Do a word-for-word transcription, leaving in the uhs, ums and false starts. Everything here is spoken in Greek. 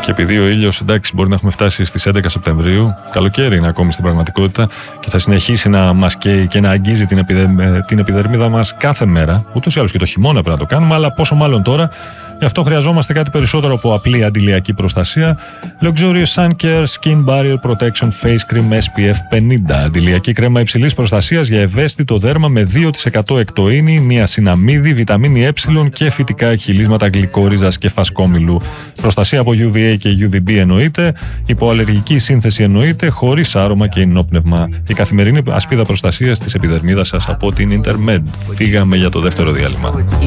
Και επειδή ο ήλιος, εντάξει, μπορεί να έχουμε φτάσει στις έντεκα Σεπτεμβρίου, καλοκαίρι είναι ακόμη στην πραγματικότητα και θα συνεχίσει να μας καίει και να αγγίζει την, επιδε... την επιδερμίδα μας κάθε μέρα. Ούτως ή άλλως και το χειμώνα πρέπει να το κάνουμε, αλλά πόσο μάλλον τώρα. Γι' αυτό χρειαζόμαστε κάτι περισσότερο από απλή αντιλιακή προστασία. Luxurious Sun Care Skin Barrier Protection Face Cream ες πι εφ πενήντα. Αντιλιακή κρέμα υψηλής προστασίας για ευαίσθητο δέρμα με δύο τοις εκατό εκτοίνη, νιασιναμίδι, βιταμίνη Ε και φυτικά εκχυλίσματα γλυκόριζας και φασκόμηλου. Προστασία από γιου βι έι και γιου βι μπι εννοείται. Υποαλλεργική σύνθεση εννοείται. Χωρίς άρωμα και ενόπνευμα. Η καθημερινή ασπίδα προστασίας της επιδερμίδας σας από την Intermed. Φύγαμε για το δεύτερο διάλειμμα.